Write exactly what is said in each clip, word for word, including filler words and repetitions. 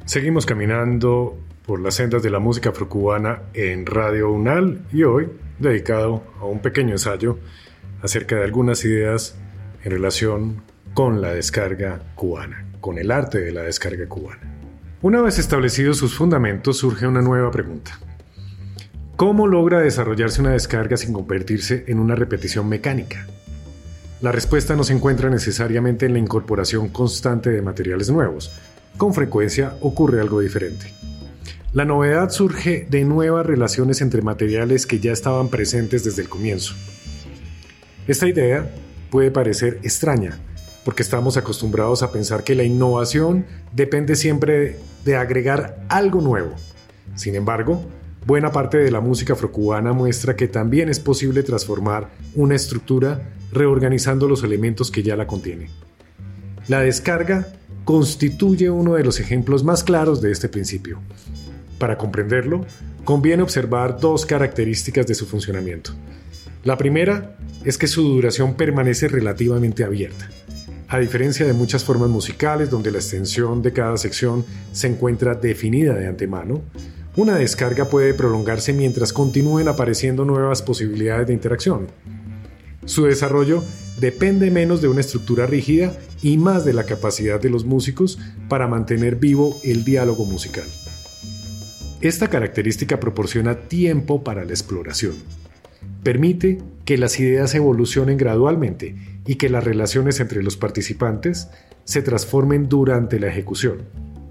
Seguimos caminando por las sendas de la música afrocubana en Radio UNAL y hoy dedicado a un pequeño ensayo acerca de algunas ideas en relación con la descarga cubana, con el arte de la descarga cubana. Una vez establecidos sus fundamentos, surge una nueva pregunta. ¿Cómo logra desarrollarse una descarga sin convertirse en una repetición mecánica? La respuesta no se encuentra necesariamente en la incorporación constante de materiales nuevos. Con frecuencia ocurre algo diferente. La novedad surge de nuevas relaciones entre materiales que ya estaban presentes desde el comienzo. Esta idea puede parecer extraña, porque estamos acostumbrados a pensar que la innovación depende siempre de agregar algo nuevo. Sin embargo, buena parte de la música afrocubana muestra que también es posible transformar una estructura reorganizando los elementos que ya la contienen. La descarga constituye uno de los ejemplos más claros de este principio. Para comprenderlo, conviene observar dos características de su funcionamiento. La primera es que su duración permanece relativamente abierta. A diferencia de muchas formas musicales donde la extensión de cada sección se encuentra definida de antemano, una descarga puede prolongarse mientras continúen apareciendo nuevas posibilidades de interacción. Su desarrollo depende menos de una estructura rígida y más de la capacidad de los músicos para mantener vivo el diálogo musical. Esta característica proporciona tiempo para la exploración. Permite que las ideas evolucionen gradualmente y que las relaciones entre los participantes se transformen durante la ejecución.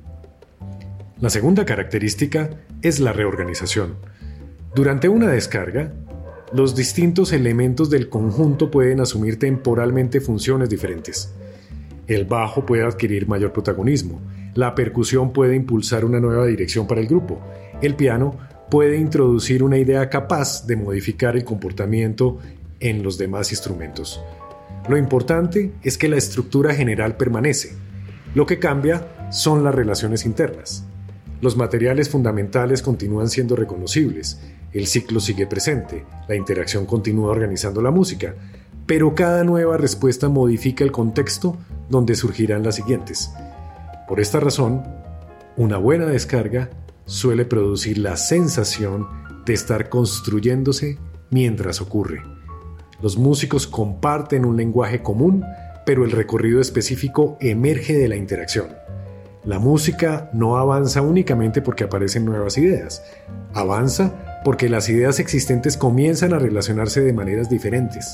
La segunda característica es la reorganización. Durante una descarga, los distintos elementos del conjunto pueden asumir temporalmente funciones diferentes. El bajo puede adquirir mayor protagonismo, la percusión puede impulsar una nueva dirección para el grupo, el piano puede introducir una idea capaz de modificar el comportamiento en los demás instrumentos. Lo importante es que la estructura general permanece. Lo que cambia son las relaciones internas. Los materiales fundamentales continúan siendo reconocibles, el ciclo sigue presente, la interacción continúa organizando la música, pero cada nueva respuesta modifica el contexto donde surgirán las siguientes. Por esta razón, una buena descarga suele producir la sensación de estar construyéndose mientras ocurre. Los músicos comparten un lenguaje común, pero el recorrido específico emerge de la interacción. La música no avanza únicamente porque aparecen nuevas ideas. Avanza porque las ideas existentes comienzan a relacionarse de maneras diferentes.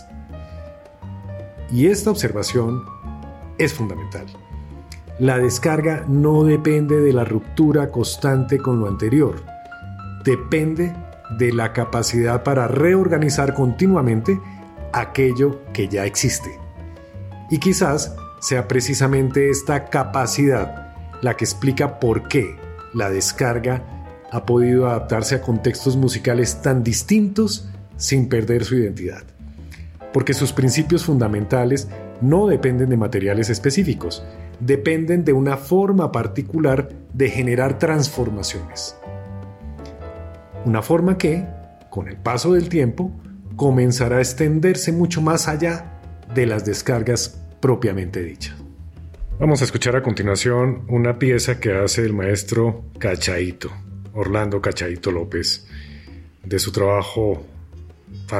Y esta observación es fundamental. La descarga no depende de la ruptura constante con lo anterior. Depende de la capacidad para reorganizar continuamente aquello que ya existe. Y quizás sea precisamente esta capacidad la que explica por qué la descarga ha podido adaptarse a contextos musicales tan distintos sin perder su identidad. Porque sus principios fundamentales no dependen de materiales específicos, dependen de una forma particular de generar transformaciones. Una forma que, con el paso del tiempo, comenzará a extenderse mucho más allá de las descargas propiamente dichas. Vamos a escuchar a continuación una pieza que hace el maestro Cachaíto, Orlando Cachaíto López, de su trabajo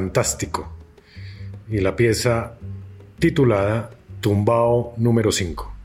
fantástico, y la pieza titulada Tumbao número cinco.